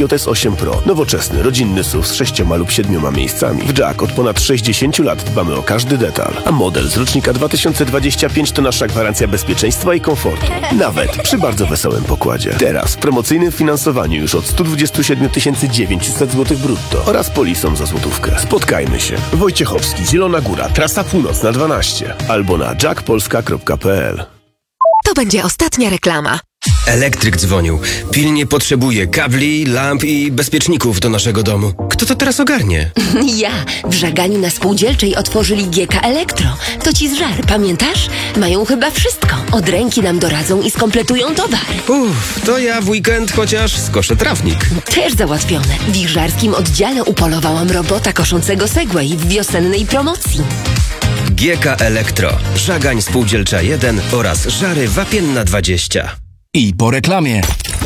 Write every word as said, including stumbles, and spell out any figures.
J S osiem Pro. Nowoczesny, rodzinny S U V z sześcioma lub siedmioma miejscami. W Jack od ponad sześćdziesięciu lat dbamy o każdy detal. A model z rocznika dwa tysiące dwudziestego piątego to nasza gwarancja bezpieczeństwa i komfortu. Nawet przy bardzo wesołym pokładzie. Teraz w promocyjnym finansowaniu już od sto dwadzieścia siedem tysięcy dziewięćset złotych brutto oraz polisą za złotówkę. Spotkajmy się. Wojciechowski, Zielona Góra, trasa północna dwanaście albo na jack polska kropka p l. To będzie ostatnia reklama. Elektryk dzwonił. Pilnie potrzebuje kabli, lamp i bezpieczników do naszego domu. Kto to teraz ogarnie? Ja. W Żaganiu na Spółdzielczej otworzyli G K Elektro. To ci z żar, pamiętasz? Mają chyba wszystko. Od ręki nam doradzą i skompletują towar. Uff, to ja w weekend chociaż skoszę trawnik. Też załatwione. W ich żarskim oddziale upolowałam robota koszącego Segway w wiosennej promocji. G K Elektro, Żagań Spółdzielcza jeden oraz Żary Wapienna dwadzieścia. I po reklamie.